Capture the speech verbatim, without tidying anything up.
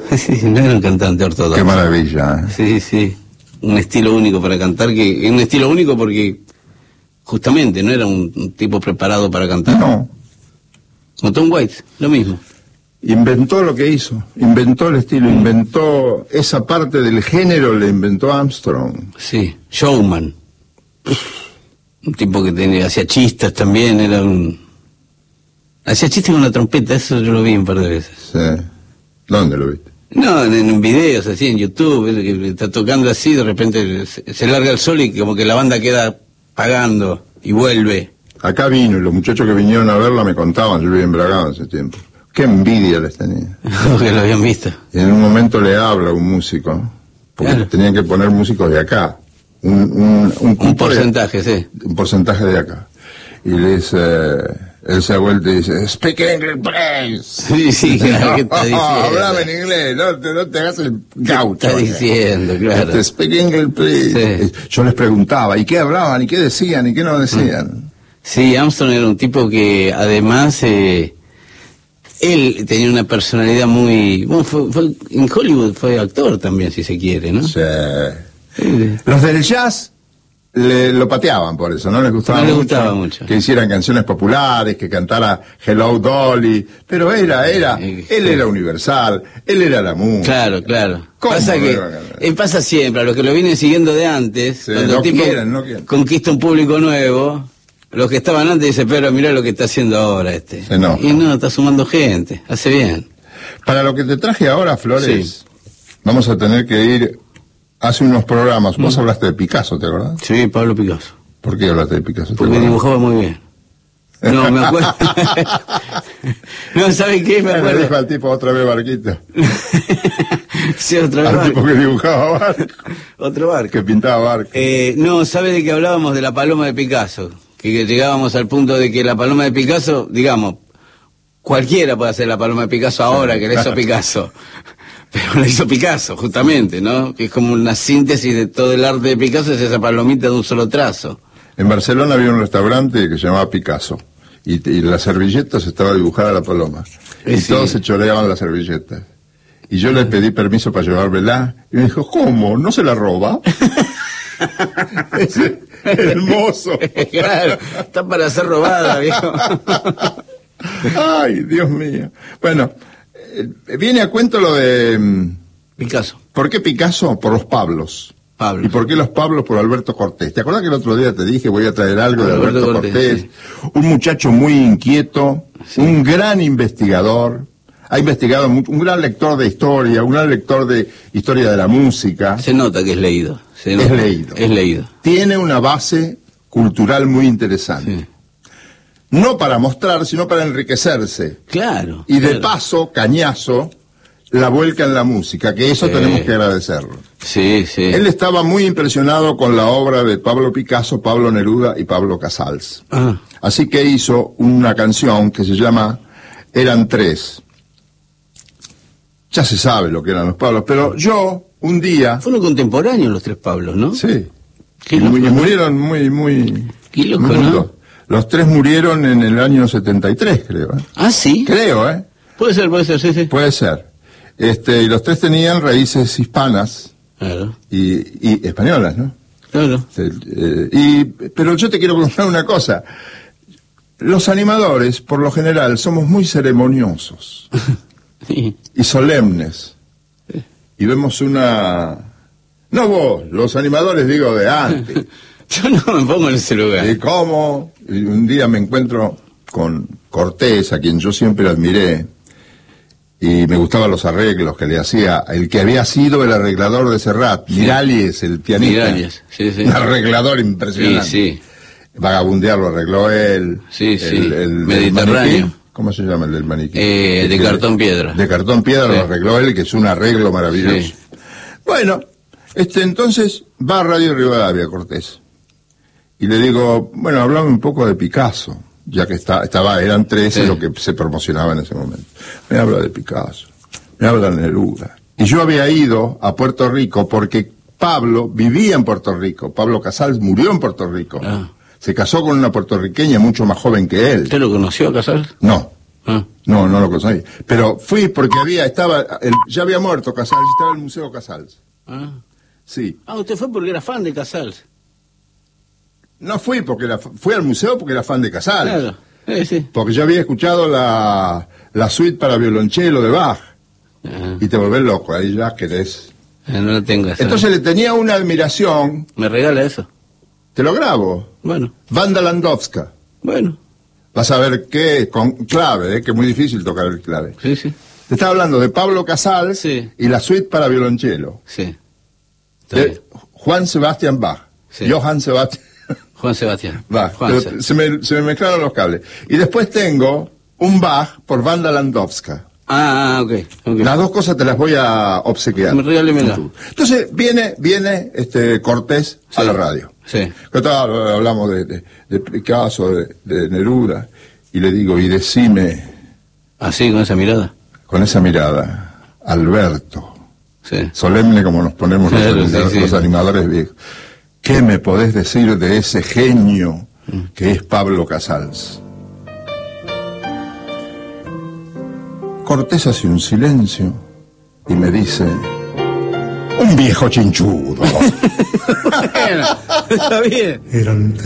Sí, no era un cantante ortodoxo. Qué maravilla, ¿eh? Sí, sí. Un estilo único para cantar, que un estilo único porque justamente no era un, un tipo preparado para cantar. No. Como Tom Waits, lo mismo. Inventó lo que hizo, inventó el estilo, mm. inventó esa parte del género, le inventó Armstrong. Sí, showman. Un tipo que tenía, hacía chistes también, era un... Hacía chistes con la trompeta, eso yo lo vi un par de veces. Sí. ¿Dónde lo viste? No, en, en videos, así, en YouTube, que está tocando así, de repente se, se larga el sol y como que la banda queda pagando y vuelve. Acá vino y los muchachos que vinieron a verla me contaban, yo vivía en Bragado hace tiempo. Qué envidia les tenía. Que lo habían visto. Y en un momento le habla un músico, porque claro. tenían que poner músicos de acá. Un, un, un, un porcentaje, de, sí. Un porcentaje de acá. Y le dice, él se ha vuelto y dice, speak English, please. Sí, sí, claro, ¿qué está diciendo? Hablame en inglés, no te, no te hagas el gaucho. ¿Qué está diciendo, claro? Este, speak English, please. Sí. Yo les preguntaba, ¿y qué hablaban? ¿Y qué decían? ¿Y qué no decían? Sí, Armstrong era un tipo que además... Eh, él tenía una personalidad muy... Bueno, fue, fue, en Hollywood fue actor también, si se quiere, ¿no? Sí. sí. Los del jazz le, lo pateaban por eso, ¿no? Les gustaba, no mucho, les gustaba mucho. Que hicieran canciones populares, que cantara Hello Dolly. Pero era, era... Eh, él sí. era universal, él era la música. Claro, claro. Pasa que... Eh, pasa siempre, a los que lo vienen siguiendo de antes, sí, cuando no el tipo quieren, no quieren. conquista un público nuevo... Los que estaban antes dicen, pero mirá lo que está haciendo ahora este. Se enoja. Y no, está sumando gente, hace bien. Para lo que te traje ahora, Flores, sí. vamos a tener que ir hace unos programas. Vos mm. hablaste de Picasso, ¿te acordás? Sí, Pablo Picasso. ¿Por qué hablaste de Picasso? Porque dibujaba muy bien. No, me acuerdo. No, ¿sabes qué? Me acuerdo. Le dijo al tipo otra vez barquito. Sí, otra vez al barco. tipo que dibujaba barco. Otro barco. Que pintaba barco. Eh, no, ¿sabes de qué hablábamos? De la paloma de Picasso. Que, que llegábamos al punto de que la paloma de Picasso, digamos, cualquiera puede hacer la paloma de Picasso ahora, sí, que la hizo Picasso. Pero la hizo Picasso, justamente, ¿no? Que es como una síntesis de todo el arte de Picasso, es esa palomita de un solo trazo. En Barcelona había un restaurante que se llamaba Picasso. Y, y las servilletas estaba dibujada la paloma. Y sí. todos se choreaban las servilletas. Y yo le pedí permiso para llevármela. Y me dijo, ¿cómo? ¿No se la roba? Es hermoso. Claro, está para ser robada, viejo. Ay, Dios mío. Bueno, eh, viene a cuento lo de... Um, Picasso. ¿Por qué Picasso? Por los Pablos. Pablo. ¿Y por qué los Pablos? Por Alberto Cortés. ¿Te acuerdas que el otro día te dije voy a traer algo de Alberto, Alberto Cortés? Cortés sí. Un muchacho muy inquieto, sí. un gran investigador, ha investigado mucho, un gran lector de historia, un gran lector de historia de la música. Se nota que es leído. Se es nota. leído. Es leído. Tiene una base cultural muy interesante. Sí. No para mostrar, sino para enriquecerse. Claro. Y de claro. paso, cañazo, la vuelca en la música, que eso sí. tenemos que agradecerlo. Sí, sí. Él estaba muy impresionado con la obra de Pablo Picasso, Pablo Neruda y Pablo Casals. Ah. Así que hizo una canción que se llama Eran Tres. Ya se sabe lo que eran los Pablos, pero yo, un día... Fueron contemporáneos los tres Pablos, ¿no? Sí. Qué y, loco, y ¿no? murieron muy, muy... Qué loco, muy ¿no? Los tres murieron en el año setenta y tres, creo. ¿eh? ¿Ah, sí? Creo, ¿eh? Puede ser, puede ser, sí, sí. Puede ser. Este, y los tres tenían raíces hispanas. Claro. Y, y españolas, ¿no? Claro. Eh, y, pero yo te quiero preguntar una cosa. Los animadores, por lo general, somos muy ceremoniosos. Sí. Y solemnes. Sí. Y vemos una... No vos, los animadores digo de antes. Yo no me pongo en ese lugar. ¿Y cómo? Y un día me encuentro con Cortés, a quien yo siempre admiré, y me gustaban los arreglos que le hacía, el que había sido el arreglador de Serrat, sí. Miralles, el pianista. Miralles, sí, sí. Un arreglador impresionante. Sí, sí. Vagabundear lo arregló él. Sí, sí. El, el, Mediterráneo. El maniquí, ¿cómo se llama el del maniquí? Eh, de que, cartón piedra. De cartón piedra sí. lo arregló él, que es un arreglo maravilloso. Sí. Bueno, este entonces va a Radio Rivadavia Cortés. Y le digo, bueno, hablame un poco de Picasso, ya que está, estaba, eran tres sí. lo que se promocionaba en ese momento. Me habla de Picasso, me habla de Neruda. Y yo había ido a Puerto Rico porque Pablo vivía en Puerto Rico. Pablo Casals murió en Puerto Rico. Ah. Se casó con una puertorriqueña mucho más joven que él. ¿Usted lo conoció a Casals? No. Ah. No, no lo conseguí. Pero fui porque había, estaba, el, ya había muerto Casals, estaba el Museo Casals. Ah. Sí. Ah, usted fue porque era fan de Casals. No fui porque era, fui al museo porque era fan de Casals. Claro, eh, sí. Porque yo había escuchado la, la suite para violonchelo de Bach. Ah. Y te volvés loco, ahí ya querés. Eh, no lo tengo eso. Entonces le tenía una admiración. ¿Me regala eso? Te lo grabo. Bueno, Wanda Landowska. bueno. Vas a ver qué, con clave, eh, que es muy difícil tocar el clave. Sí, sí, Te estaba hablando de Pablo Casals Sí. y la suite para violonchelo. sí. Está De bien. Juan Sebastián Bach. Sí. Johann Sebastián Juan Sebastián. Bach. Juan Pero Se- se, me, se me mezclaron los cables. Y después tengo un Bach por Wanda Landowska. Ah, ah, ok. okay. Las dos cosas te las voy a obsequiar. Me regálemela. Entonces viene, viene este Cortés a Sí. la radio. Sí. Que tal, hablamos de, de, de Picasso, de, de Neruda, y le digo, y decime Así, con esa mirada. con esa mirada, Alberto, Sí. solemne como nos ponemos los, Claro, anima- sí, sí. los animadores viejos, ¿qué me podés decir de ese genio que es Pablo Casals? Cortés hace un silencio y me dice, un viejo chinchudo. Bueno, está bien. Eran